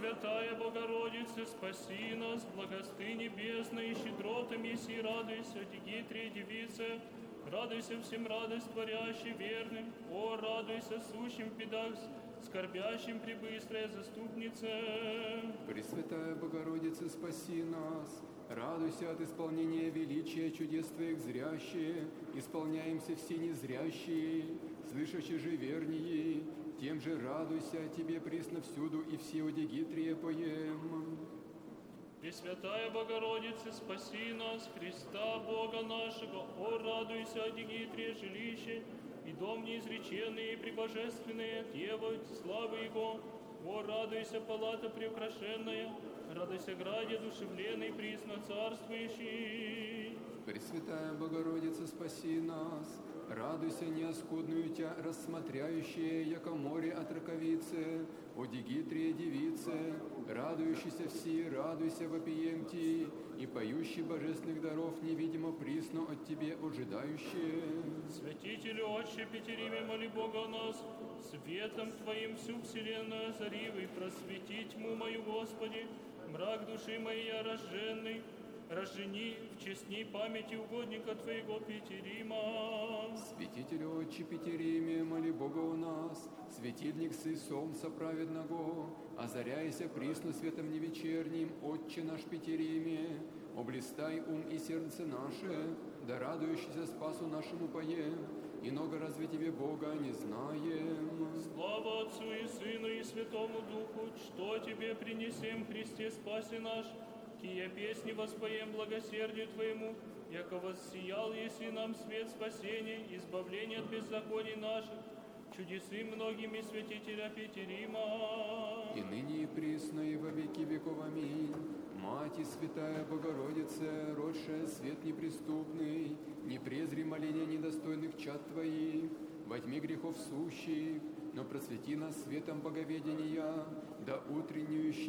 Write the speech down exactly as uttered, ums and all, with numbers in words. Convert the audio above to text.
Пресвятая Богородица, спаси нас, благосты небесной, щедротами еси, радуйся, Дигитрия девице, радуйся всем радость творящий верным, о, радуйся сущим в бедах, скорбящим пребыстрая заступнице. Пресвятая Богородица, спаси нас, радуйся от исполнения величия чудес Твоих зрящие, исполняемся все незрящие, слышащие же вернее, тем же радуйся, Тебе пресно всюду и все о Дигитрия поем. Пресвятая Богородица, спаси нас, Христа Бога нашего, о, радуйся, Дигитрия жилище, и дом неизреченный и пребожественный, Дева славы Его, о, радуйся, палата преукрашенная, радуйся, граде душевленный, присно царствующий. Пресвятая Богородица, спаси нас, радуйся, неоскудную Тя рассмотряющая, яко море от раковицы, о Дигитрия девице, радующийся все, радуйся, вопием Ти, и поющий божественных даров невидимо присно от Тебе ожидающие. Святителю, Отче Петериме, моли Бога о нас, светом Твоим всю вселенную озаривый, просвети тьму мою, Господи, мрак души моей я рожденный, разжени в честней памяти угодника Твоего Петерима. Святителю, Отче Петериме, моли Бога у нас, светильник сы солнца праведного, озаряйся присно светом невечерним, Отче наш Петериме, облистай ум и сердце наше, да радующийся спасу нашему поем, иного разве Тебе Бога не знаем. Слава Отцу и Сыну и Святому Духу, что Тебе принесем, Христе спаси наш, Тия песни воспоем благосердию Твоему, яко воссиял еси нам свет спасения, избавления от беззаконий наших, чудесы многими святителя Петерима. И ныне и присно и во веки веков. Аминь. Мать и святая Богородица, родшая свет неприступный, не презри моления недостойных чад Твоих, во тьме грехов сущих, но просвети нас светом боговедения, да утреннюющий